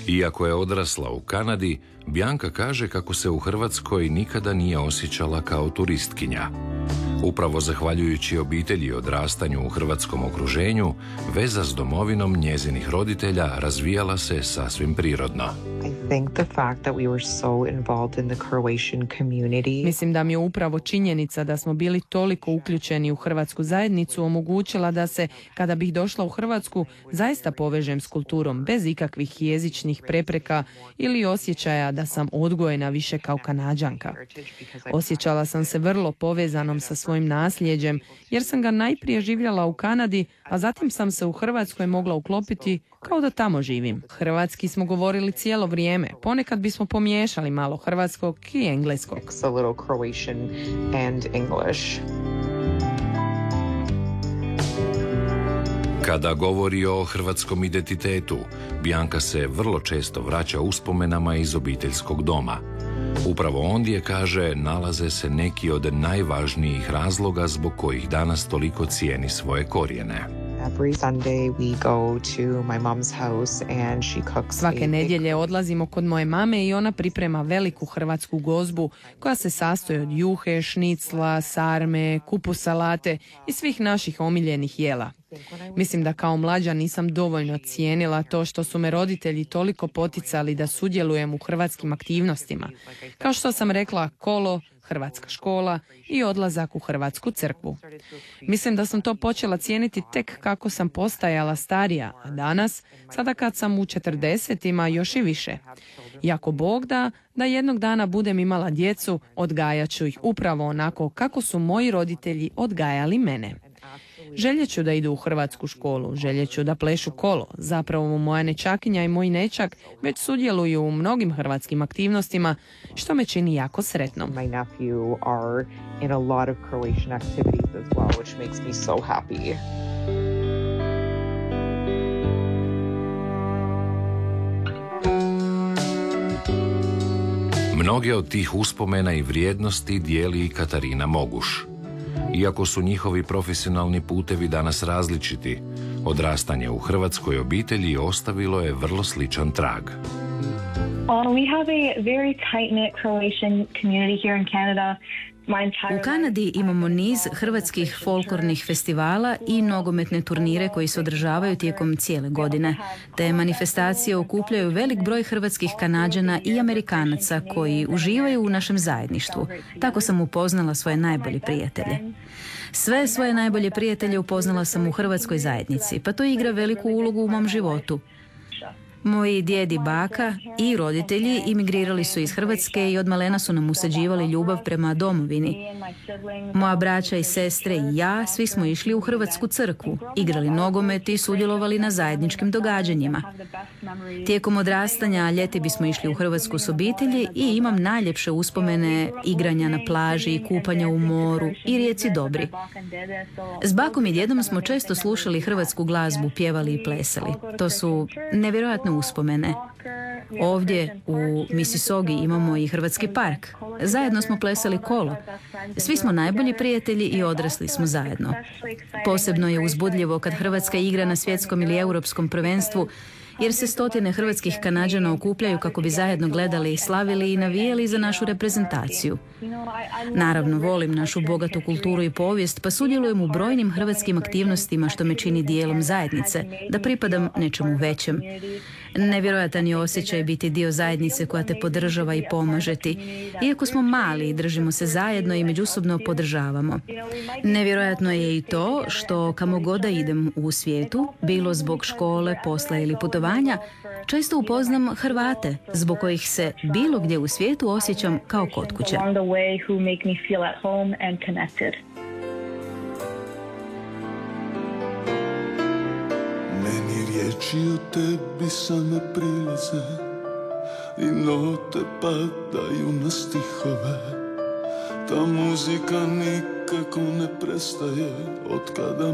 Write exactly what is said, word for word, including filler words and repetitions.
Iako je odrasla u Kanadi, Bianca kaže kako se u Hrvatskoj nikada nije osjećala kao turistkinja. Upravo zahvaljujući obitelji i odrastanju u hrvatskom okruženju, veza s domovinom njezinih roditelja razvijala se sasvim prirodno. Mislim da mi je upravo činjenica da smo bili toliko uključeni u hrvatsku zajednicu omogućila da se, kada bih došla u Hrvatsku, zaista povežem s kulturom bez ikakvih jezičnih prepreka ili osjećaja da sam odgojena više kao Kanađanka. Osjećala sam se vrlo povezanom sa svojim nasljeđem jer sam ga najprije živjela u Kanadi, a zatim sam se u Hrvatskoj mogla uklopiti kao da tamo živim. Hrvatski smo govorili cijelo vrijeme. Ponekad bismo pomiješali malo hrvatskog i engleskog. Kada govori o hrvatskom identitetu, Bianca se vrlo često vraća uspomenama iz obiteljskog doma. Upravo ondje, kaže, nalaze se neki od najvažnijih razloga zbog kojih danas toliko cijeni svoje korijene. Svake nedjelje odlazimo kod moje mame i ona priprema veliku hrvatsku gozbu koja se sastoji od juhe, šnicla, sarme, kupus salate i svih naših omiljenih jela. Mislim da kao mlađa nisam dovoljno cijenila to što su me roditelji toliko poticali da sudjelujem u hrvatskim aktivnostima. Kao što sam rekla, kolo, hrvatska škola i odlazak u hrvatsku crkvu. Mislim da sam to počela cijeniti tek kako sam postajala starija, a danas, sada kad sam u četrdesetima, još i više. I ako Bog da, da jednog dana budem imala djecu, odgajat ću ih upravo onako kako su moji roditelji odgajali mene. Željeću da idu u hrvatsku školu, željeću da plešu kolo. Zapravo moja nečakinja i moj nečak već sudjeluju u mnogim hrvatskim aktivnostima, što me čini jako sretnom. My nephew are in a lot of Croatian activities as well, which makes me so happy. Mnoge od tih uspomena i vrijednosti dijeli i Katarina Moguš. Iako su njihovi profesionalni putevi danas različiti, odrastanje u hrvatskoj obitelji ostavilo je vrlo sličan trag. Um, we have a very tight-knit Croatian community here in Canada. U Kanadi imamo niz hrvatskih folklornih festivala i nogometne turnire koji se održavaju tijekom cijele godine. Te manifestacije okupljaju velik broj hrvatskih Kanađana i Amerikanaca koji uživaju u našem zajedništvu. Tako sam upoznala svoje najbolje prijatelje. Sve svoje najbolje prijatelje upoznala sam u hrvatskoj zajednici, pa to igra veliku ulogu u mom životu. Moji djed i baka i roditelji imigrirali su iz Hrvatske i od malena su nam usađivali ljubav prema domovini. Moja braća i sestre i ja svi smo išli u Hrvatsku crkvu, igrali nogomet i sudjelovali na zajedničkim događanjima. Tijekom odrastanja ljeti bismo išli u Hrvatsku s obitelji i imam najljepše uspomene igranja na plaži i kupanja u moru i rijeci Dobri. S bakom i djedom smo često slušali hrvatsku glazbu, pjevali i plesali. To su nevjerojatne uspomene. Ovdje u Mississaugi imamo i hrvatski park. Zajedno smo plesali kolo. Svi smo najbolji prijatelji i odrasli smo zajedno. Posebno je uzbudljivo kad Hrvatska igra na svjetskom ili europskom prvenstvu, jer se stotine hrvatskih Kanađana okupljaju kako bi zajedno gledali i slavili i navijali za našu reprezentaciju. Naravno, volim našu bogatu kulturu i povijest, pa sudjelujem u brojnim hrvatskim aktivnostima što me čini dijelom zajednice, da pripadam nečemu većem. Nevjerojatan je osjećaj biti dio zajednice koja te podržava i pomaže ti. Iako smo mali, držimo se zajedno i međusobno podržavamo. Nevjerojatno je i to što kamo god da idem u svijetu, bilo zbog škole, posla ili putovanja, često upoznam Hrvate, zbog kojih se bilo gdje u svijetu osjećam kao kod kuće. Riječi o tebi same prilaze i note padaju na stihove. Ta muzika nikako ne prestaje od kada